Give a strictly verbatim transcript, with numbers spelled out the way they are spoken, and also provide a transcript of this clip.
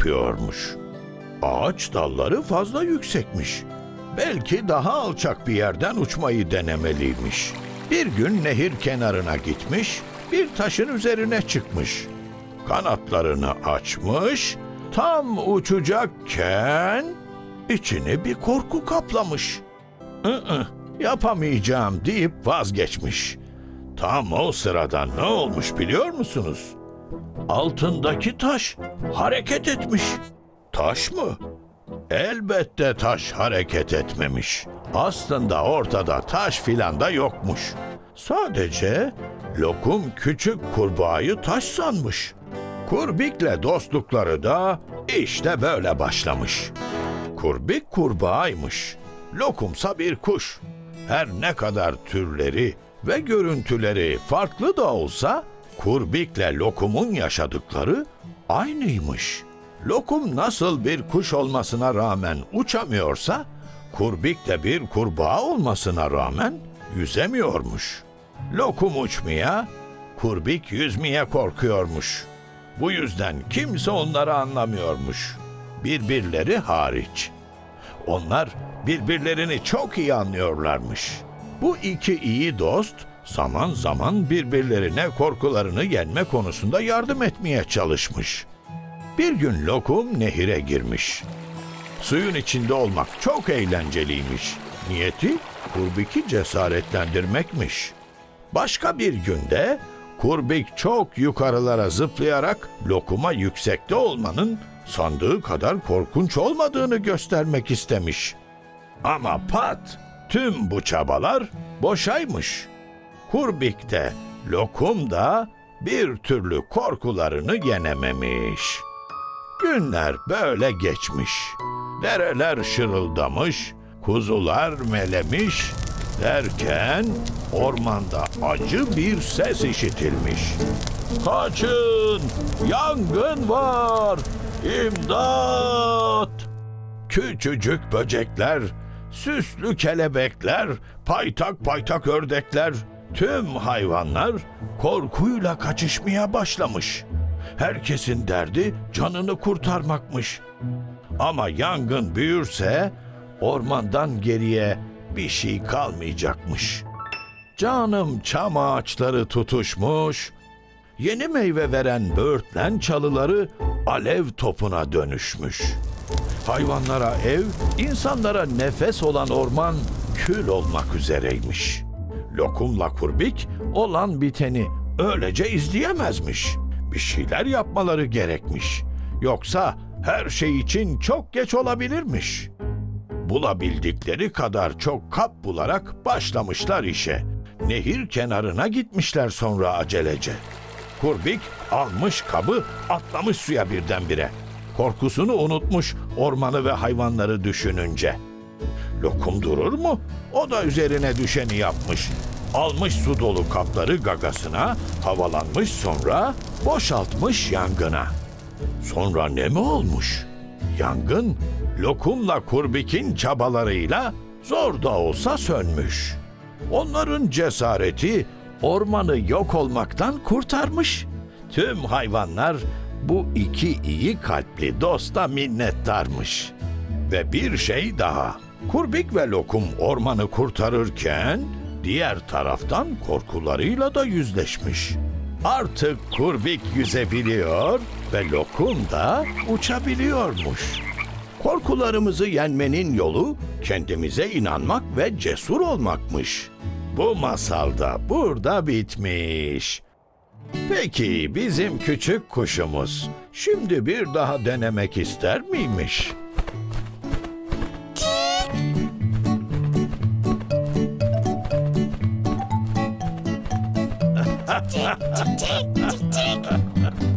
yapıyormuş. Ağaç dalları fazla yüksekmiş. Belki daha alçak bir yerden uçmayı denemeliymiş. Bir gün nehir kenarına gitmiş, bir taşın üzerine çıkmış. Kanatlarını açmış, tam uçacakken içini bir korku kaplamış. ''Iı, yapamayacağım'' deyip vazgeçmiş. Tam o sırada ne olmuş biliyor musunuz? Altındaki taş hareket etmiş. Taş mı? Elbette taş hareket etmemiş. Aslında ortada taş filan da yokmuş. Sadece Lokum küçük kurbağayı taş sanmış. Kurbik'le dostlukları da işte böyle başlamış. Kurbik kurbağaymış. Lokumsa bir kuş. Her ne kadar türleri ve görüntüleri farklı da olsa Kurbik'le Lokum'un yaşadıkları aynıymış. Lokum nasıl bir kuş olmasına rağmen uçamıyorsa, Kurbik de bir kurbağa olmasına rağmen yüzemiyormuş. Lokum uçmaya, Kurbik yüzmeye korkuyormuş. Bu yüzden kimse onları anlamıyormuş. Birbirleri hariç. Onlar birbirlerini çok iyi anlıyorlarmış. Bu iki iyi dost zaman zaman birbirlerine korkularını yenme konusunda yardım etmeye çalışmış. Bir gün Lokum nehire girmiş. Suyun içinde olmak çok eğlenceliymiş. Niyeti Kurbik'i cesaretlendirmekmiş. Başka bir günde Kurbik çok yukarılara zıplayarak Lokum'a yüksekte olmanın sandığı kadar korkunç olmadığını göstermek istemiş. Ama pat, tüm bu çabalar boşaymış. Kurbik de Lokum da bir türlü korkularını yenememiş. Günler böyle geçmiş. Dereler şırıldamış, kuzular melemiş derken ormanda acı bir ses işitilmiş. "Kaçın! Yangın var! İmdat!" Küçücük böcekler, süslü kelebekler, paytak paytak ördekler, tüm hayvanlar korkuyla kaçışmaya başlamış. Herkesin derdi canını kurtarmakmış. Ama yangın büyürse ormandan geriye bir şey kalmayacakmış. Canım çam ağaçları tutuşmuş, yeni meyve veren böğürtlen çalıları alev topuna dönüşmüş. Hayvanlara ev, insanlara nefes olan orman kül olmak üzereymiş. Lokum'la Kurbik olan biteni öylece izleyemezmiş. Bir şeyler yapmaları gerekmiş. Yoksa her şey için çok geç olabilirmiş. Bulabildikleri kadar çok kap bularak başlamışlar işe. Nehir kenarına gitmişler sonra acelece. Kurbik almış kabı, atlamış suya birdenbire. Korkusunu unutmuş ormanı ve hayvanları düşününce. Lokum durur mu? O da üzerine düşeni yapmış. Almış su dolu kapları gagasına, havalanmış, sonra boşaltmış yangına. Sonra ne mi olmuş? Yangın Lokum'la Kurbik'in çabalarıyla zor da olsa sönmüş. Onların cesareti ormanı yok olmaktan kurtarmış. Tüm hayvanlar bu iki iyi kalpli dosta minnettarmış. Ve bir şey daha. Kurbik ve Lokum ormanı kurtarırken diğer taraftan korkularıyla da yüzleşmiş. Artık Kurbik yüzebiliyor ve Lokum da uçabiliyormuş. Korkularımızı yenmenin yolu kendimize inanmak ve cesur olmakmış. Bu masal da burada bitmiş. Peki bizim küçük kuşumuz şimdi bir daha denemek ister miymiş? Cik cik cik cik cik.